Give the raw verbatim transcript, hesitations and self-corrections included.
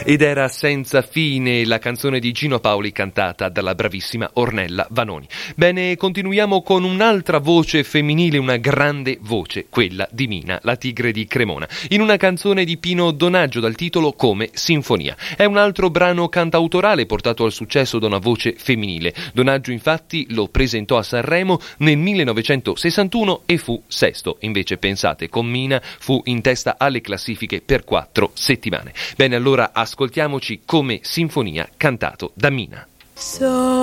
Ed era Senza fine, la canzone di Gino Paoli cantata dalla bravissima Ornella Vanoni. Bene, continuiamo con un'altra voce femminile, una grande voce, quella di Mina, la tigre di Cremona, in una canzone di Pino Donaggio dal titolo Come Sinfonia. È un altro brano cantautorale portato al successo da una voce femminile. Donaggio infatti lo presentò a Sanremo nel millenovecentosessantuno e fu sesto. Invece pensate, con Mina fu in testa alle classifiche per quattro settimane. Bene, allora ascoltiamoci Come Sinfonia cantato da Mina. So